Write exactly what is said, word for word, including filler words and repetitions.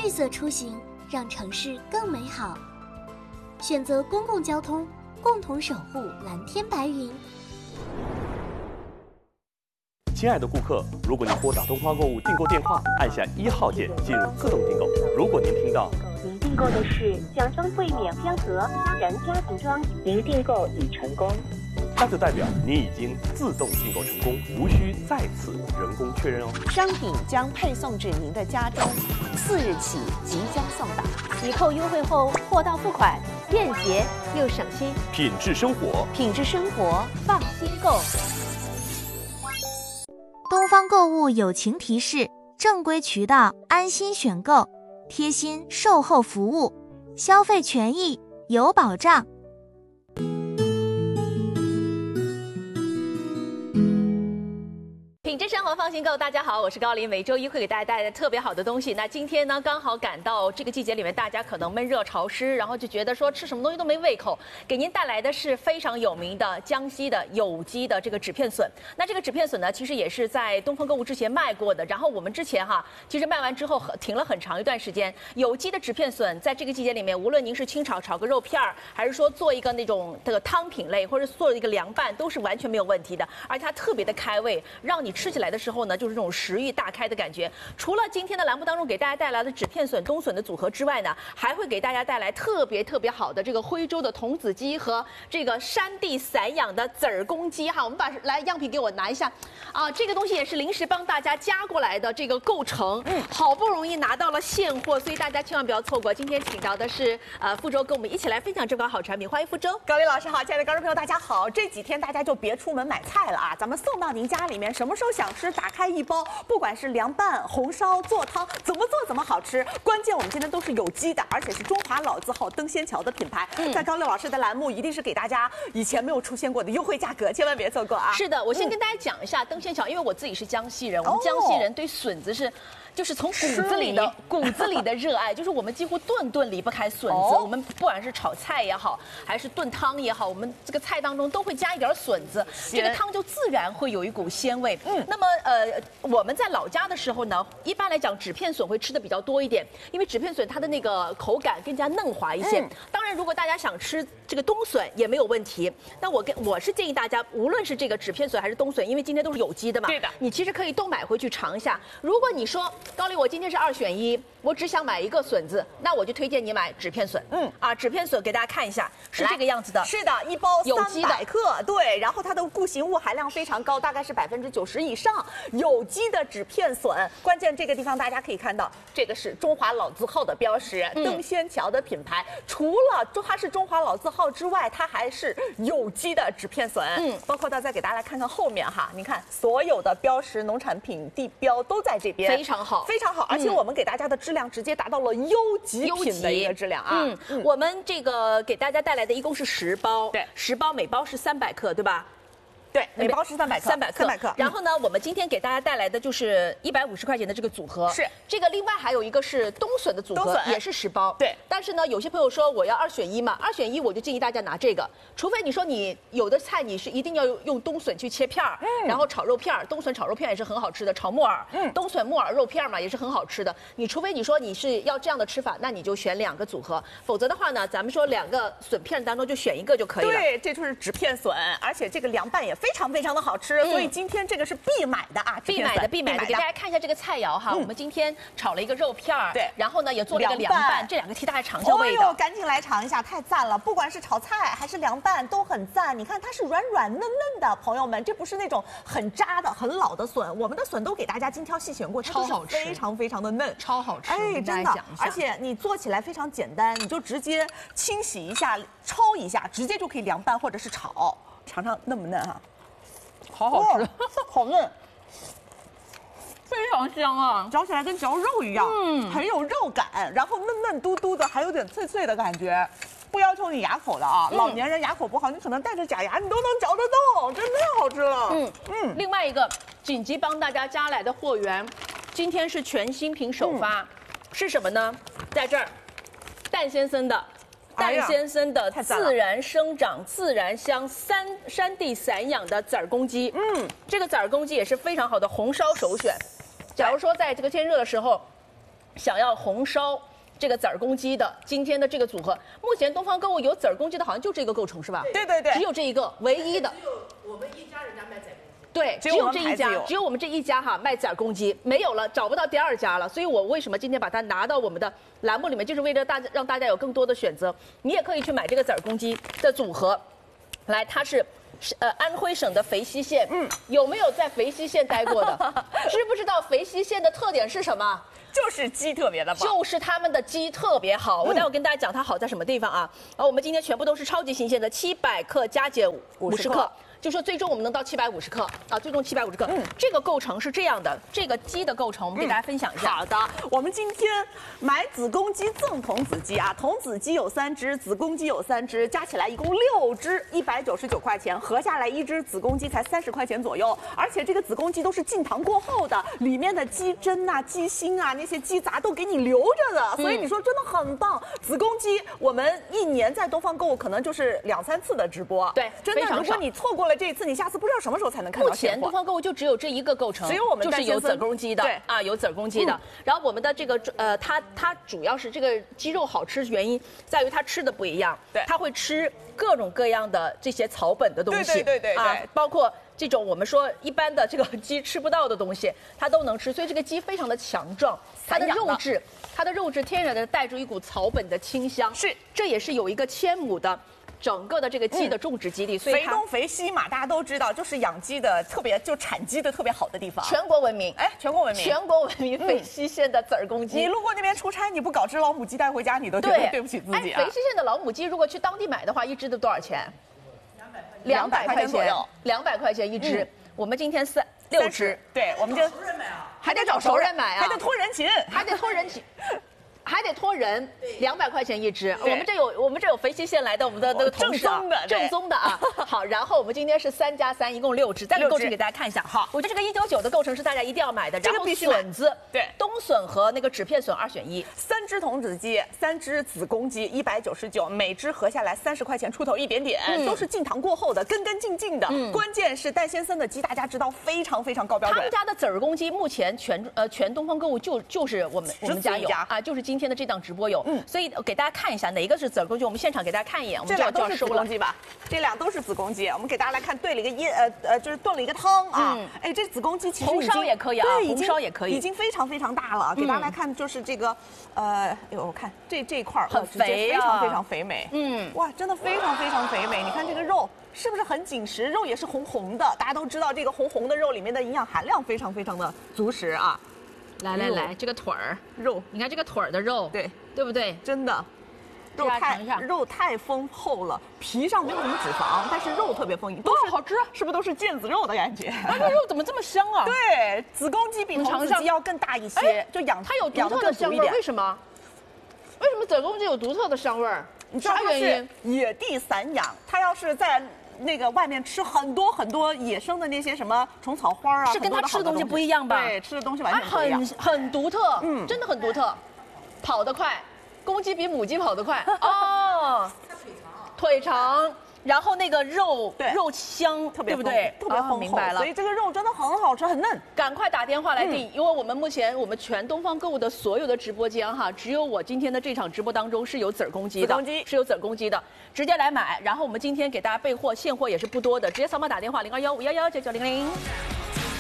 绿色出行，让城市更美好。选择公共交通，共同守护蓝天白云。 亲爱的顾客，如果您拨打东方购物订购电话，按下一号键进入自动订购。如果您听到您订购的是奖装柜免片盒虾仁家庭装，您订购已成功， 那就代表您已经自动订购成功，无需再次人工确认哦。 商品将配送至您的家中，四日起即将送达。 抵扣优惠后，货到付款，便捷又省心。 品质生活， 品质生活，放心购。 东方购物友情提示：正规渠道安心选购，贴心售后服务，消费权益有保障。 品质生活放心购，大家好，我是高琳，每周一会给大家带来特别好的东西。那今天呢，刚好赶到这个季节里面，大家可能闷热潮湿，然后就觉得说吃什么东西都没胃口，给您带来的是非常有名的江西的有机的这个纸片笋。那这个纸片笋呢，其实也是在东方购物之前卖过的，然后我们之前哈，其实卖完之后停了很长一段时间。有机的纸片笋在这个季节里面，无论您是清炒炒个肉片儿，还是说做一个那种这个汤品类，或者做一个凉拌，都是完全没有问题的，而且它特别的开胃，让你吃起来的时候呢，就是这种食欲大开的感觉。除了今天的栏目当中给大家带来的纸片笋、冬笋的组合之外呢，还会给大家带来特别特别好的这个徽州的童子鸡和这个山地散养的籽儿公鸡哈。我们把来样品给我拿一下啊，这个东西也是临时帮大家加过来的这个构成，嗯，好不容易拿到了现货，所以大家千万不要错过。今天请到的是呃傅周，跟我们一起来分享这款好产品，欢迎傅周。 高丽老师好，亲爱的观众朋友大家好。这几天大家就别出门买菜了啊，咱们送到您家里面，什么时候想吃打开一包，不管是凉拌、红烧、做汤，怎么做怎么好吃。关键我们今天都是有机的，而且是中华老字号灯仙桥的品牌。嗯、在高丽老师的栏目一定是给大家以前没有出现过的优惠价格，千万别错过啊！ 是的，我先跟大家讲一下灯仙桥，因为我自己是江西人，我们江西人对笋子是。就是从骨子里的骨子里的热爱，就是我们几乎顿顿离不开笋子。哦、我们不管是炒菜也好，还是炖汤也好，我们这个菜当中都会加一点笋子，这个汤就自然会有一股鲜味。嗯，那么呃，我们在老家的时候呢，一般来讲纸片笋会吃的比较多一点，因为纸片笋它的那个口感更加嫩滑一些。嗯、当然，如果大家想吃这个冬笋也没有问题。但我跟我是建议大家，无论是这个纸片笋还是冬笋，因为今天都是有机的嘛， 对的， 你其实可以都买回去尝一下。如果你说高丽，我今天是二选一，我只想买一个笋子，那我就推荐你买纸片笋。嗯啊，纸片笋给大家看一下，是这个样子的。 是的，一包有机的三百克，对，然后它的固形物含量非常高，大概是百分之九十以上，有机的纸片笋。关键这个地方大家可以看到，这个是中华老字号的标识，嗯、灯仙桥的品牌。除了它是中华老字号之外，它还是有机的纸片笋。嗯，包括到再给大家来看看后面哈，你看所有的标识、农产品地标都在这边， 非常好， 非常好。而且我们给大家的质量直接达到了优级品的一个质量啊。 嗯，嗯我们这个给大家带来的一共是十包， 对， 十包每包是三百克，对吧？ 对，每包是三百克， 三百克，三百克。然后呢，我们今天给大家带来的就是一百五十块钱的这个组合。 是这个，另外还有一个是冬笋的组合，也是十包。 对。 但是呢，有些朋友说我要二选一嘛，二选一我就建议大家拿这个，除非你说你有的菜你是一定要用冬笋去切片儿，嗯、然后炒肉片儿，冬笋炒肉片也是很好吃的，炒木耳，嗯，冬笋木耳肉片嘛也是很好吃的。你除非你说你是要这样的吃法，那你就选两个组合，否则的话呢，咱们说两个笋片当中就选一个就可以了。 对，这就是纸片笋，而且这个凉拌也非常非常的好吃。嗯、所以今天这个是必买的啊， 必买的必买的。给大家看一下这个菜肴哈，嗯、我们今天炒了一个肉片儿， 对， 然后呢也做了一个凉拌，这两个替大家尝一下味道。 哦、赶紧来尝一下，太赞了！不管是炒菜还是凉拌都很赞。你看它是软软嫩嫩的，朋友们，这不是那种很渣的、很老的笋，我们的笋都给大家精挑细选过， 超好吃， 非常非常的嫩， 超好吃。 哎，真的，而且你做起来非常简单，你就直接清洗一下、焯一下，直接就可以凉拌或者是炒。尝尝嫩不嫩哈？ 好好吃，哦、 好嫩， 非常香啊！ 嚼起来跟嚼肉一样，嗯，很有肉感，然后嫩嫩嘟嘟的，还有点脆脆的感觉。不要求你牙口的啊，嗯、老年人牙口不好，你可能带着假牙，你都能嚼得动，真的太好吃了。嗯嗯。另外一个紧急帮大家加来的货源，今天是全新品首发，嗯、是什么呢？在这儿，蛋先生的。蛋先生的自然生长、自然香山山地散养的籽儿公鸡，嗯，这个籽儿公鸡也是非常好的红烧首选。假如说在这个天热的时候， 想要红烧这个子儿公鸡的，今天的这个组合，目前东方购物有子儿公鸡的，好像就这个构成是吧？ 对对对， 只有这一个，唯一的。 只有我们一家人家卖仔公鸡。 对，只有这一家，只有我们这一家哈卖子儿公鸡，没有了，找不到第二家了。所以我为什么今天把它拿到我们的栏目里面，就是为了大家让大家有更多的选择。你也可以去买这个子儿公鸡的组合，来，它是。是呃，安徽省的肥西县，嗯，有没有在肥西县待过的？知不知道肥西县的特点是什么？ 就是鸡特别的棒， 就是他们的鸡特别好。我待会跟大家讲它好在什么地方啊。然后我们今天全部都是超级新鲜的，七百克加减五十克。就说最终我们能到七百五十克啊，最终七百五十克。嗯，这个构成是这样的，这个鸡的构成我们给大家分享一下。 嗯、好的，我们今天买子公鸡赠童子鸡啊，童子鸡有三只，子公鸡有三只，加起来一共六只，一百九十九块钱，合下来一只子公鸡才三十块钱左右。而且这个子公鸡都是进糖过后的，里面的鸡胗啊、鸡心啊那些鸡杂都给你留着的，所以你说真的很棒。嗯、子公鸡我们一年在东方购物可能就是两三次的直播， 对， 真的，如果你错过了这一次，你下次不知道什么时候才能看到。 目前东方购物就只有这一个构成， 只有我们就是有子公鸡的， 对啊，有子公鸡的。嗯、然后我们的这个呃，它它主要是这个鸡肉好吃，原因在于它吃的不一样， 对， 它会吃各种各样的这些草本的东西， 对对对对对， 啊，包括这种我们说一般的这个鸡吃不到的东西，它都能吃，所以这个鸡非常的强壮，它的肉质，它的肉质天然的带着一股草本的清香， 是， 这也是有一个千亩的。整个的这个鸡的种植基地，嗯、所以肥东肥西嘛，大家都知道，就是养鸡的特别，就产鸡的特别好的地方， 全国闻名。 哎，全国闻名， 全国闻名。肥西县的子儿公鸡， 你路过那边出差，你不搞只老母鸡带回家，你都觉得对不起自己啊。 哎，肥西县的老母鸡，如果去当地买的话，一只都多少钱？ 两百块钱左右， 两百块钱一只。嗯、我们今天三六只， 对，我们就熟人买啊， 还得找熟人买啊， 还得托人情， 还得托人情。还得托人，两百块钱一只。我们这有我们这有肥西县来的我们的那个同事啊， 正宗的正宗的啊。好，然后我们今天是三加三，一共六只，再个构成给大家看一下。好，我觉得这个一九九的构成是大家一定要买的。 这个必须笋子， 对， 冬笋和那个纸片笋二选一。 三只童子鸡，三只子公鸡，一百九十九，每只合下来三十块钱出头一点点，嗯、都是进糖过后的，根根净净的。嗯、关键是戴先生的鸡，大家知道非常非常高标准。 他们家的子儿公鸡目前全呃全东方购物就就是我们我们家有啊，就是今天的这档直播有。嗯，所以给大家看一下哪一个是子儿公鸡，我们现场给大家看一眼。我们这俩都是子公鸡吧？这俩都是子公鸡，我们给大家来看，兑了一个椰呃呃，就是炖了一个汤啊。嗯，哎，这子公鸡其实红烧也可以啊， 对， 红烧也可以， 已经非常非常大了。给大家来看，就是这个呃，哎呦，我看这这一块很肥啊，非常非常肥美。 嗯， 哇，真的非常非常肥美。你看这个肉是不是很紧实？肉也是红红的，大家都知道这个红红的肉里面的营养含量非常非常的足实啊。 来来来，这个腿儿肉，你看这个腿儿的肉， 对对不对？ 真的。肉太肉太丰厚了，皮上没有什么脂肪，但是肉特别丰盈，都是好吃， 是不是都是腱子肉的感觉？ 啊，这肉怎么这么香啊？ 对，子公鸡比童子鸡要更大一些，就养它有独特的香味，为什么？为什么子公鸡有独特的香味儿？ 你知道它是野地散养，它要是在那个外面吃很多很多野生的那些什么虫草花啊， 是跟它吃的东西不一样吧？ 对，吃的东西完全不一样， 很很独特，嗯，真的很独特，跑得快。公鸡比母鸡跑得快哦， 它腿长， 腿长，然后那个肉对肉香， 特别对不对？ 特别丰厚， 明白了。 所以这个肉真的很好吃，很嫩。 赶快打电话来订，因为我们目前我们全东方购物的所有的直播间哈，只有我今天的这场直播当中是有子儿公鸡的， 子公鸡是有子儿公鸡的，直接来买。然后我们今天给大家备货，现货也是不多的，直接扫码打电话零二幺五幺幺九九零零。